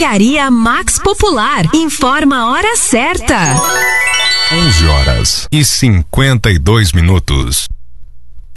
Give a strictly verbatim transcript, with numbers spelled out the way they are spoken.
Drogaria Max Popular. Informa a hora certa. onze horas e cinquenta e dois minutos.